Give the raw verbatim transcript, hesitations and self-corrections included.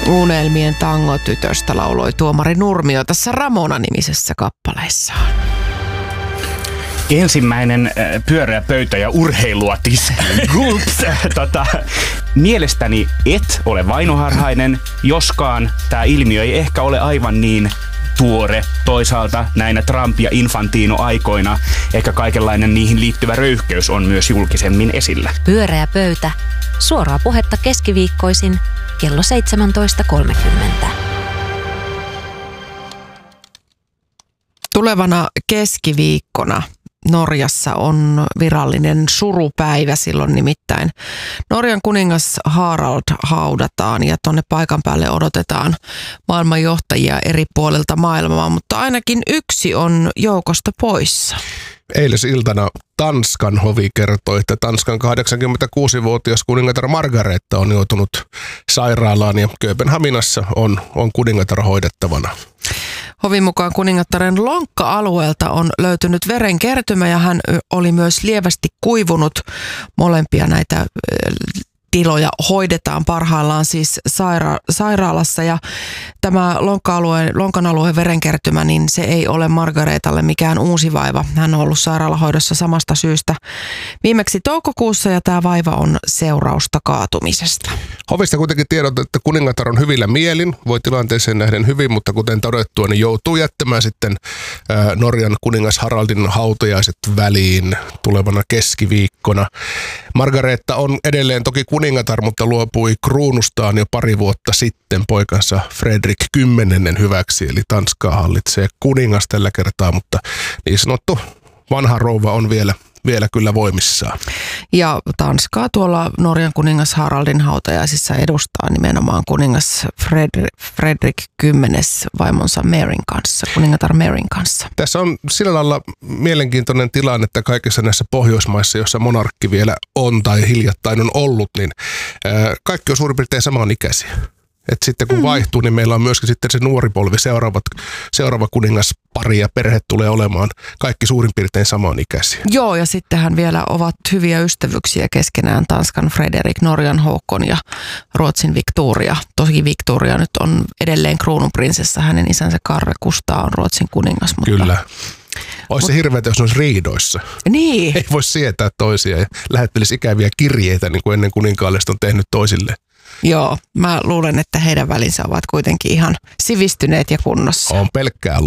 Unelmien tangotytöstä lauloi Tuomari Nurmio tässä Ramona-nimisessä kappaleessaan. Ensimmäinen äh, pyöreä pöytä ja urheilua tiski. Gulps! tota, mielestäni et ole vainoharhainen, joskaan tämä ilmiö ei ehkä ole aivan niin tuore. Toisaalta näinä Trump- ja Infantino-aikoina ehkä kaikenlainen niihin liittyvä röyhkeys on myös julkisemmin esillä. Pyöreä pöytä. Suoraa puhetta keskiviikkoisin kello seitsemäntoista kolmekymmentä. Tulevana keskiviikkona Norjassa on virallinen surupäivä, silloin nimittäin Norjan kuningas Harald haudataan ja tonne paikan päälle odotetaan maailmanjohtajia eri puolilta maailmaa, mutta ainakin yksi on joukosta poissa. Eilisiltana Tanskan hovi kertoi, että Tanskan kahdeksankymmentäkuusivuotias kuningatar Margareta on joutunut sairaalaan ja Kööpenhaminassa on, on kuningatar hoidettavana. Hovin mukaan kuningattaren lonkka-alueelta on löytynyt verenkertymä ja hän oli myös lievästi kuivunut. Molempia näitä tiloja hoidetaan parhaillaan siis saira- sairaalassa ja tämä lonkka-alueen, lonkan alueen verenkertymä, niin se ei ole Margaretalle mikään uusi vaiva. Hän on ollut sairaalahoidossa samasta syystä viimeksi toukokuussa ja tämä vaiva on seurausta kaatumisesta. Hovista kuitenkin tiedot, että kuningatar on hyvillä mielin, voi tilanteeseen nähden hyvin, mutta kuten todettua, niin joutuu jättämään sitten ää, Norjan kuningas Haraldin hautajaiset väliin tulevana keskiviikkona. Margareta on edelleen toki kuningatar, mutta luopui kruunustaan jo pari vuotta sitten poikansa Fredrik kymmenennen hyväksi, eli Tanskaa hallitsee kuningas tällä kertaa, mutta niin sanottu vanha rouva on vielä vielä kyllä voimissaan. Ja Tanskaa tuolla Norjan kuningas Haraldin hautajaisissa edustaa nimenomaan kuningas Fredrik, Fredrik kymmenes vaimonsa Maryn kanssa, kuningatar Maryn kanssa. Tässä on sillä lailla mielenkiintoinen tilanne, että kaikissa näissä Pohjoismaissa, joissa monarkki vielä on tai hiljattain on ollut, niin ää, kaikki on suurin piirtein samanikäisiä. Että sitten kun mm. vaihtuu, niin meillä on myöskin sitten se nuori polvi, seuraavat, seuraava kuningaspari ja perhe tulee olemaan kaikki suurin piirtein samanikäisiä. Joo, ja sittenhän vielä ovat hyviä ystävyyksiä keskenään Tanskan Frederik, Norjan Håkon ja Ruotsin Victoria. Toki Victoria nyt on edelleen kruununprinsessa, hänen isänsä Karre Kustaa on Ruotsin kuningas. Mutta kyllä. Olisi se hirveätä, jos ne olisi riidoissa. Niin. Ei voi sietää toisia ja lähettelisi ikäviä kirjeitä, niin kuin ennen kuninkaallista on tehnyt toisille. Joo, mä luulen, että heidän välinsä ovat kuitenkin ihan sivistyneet ja kunnossa. On pelkkää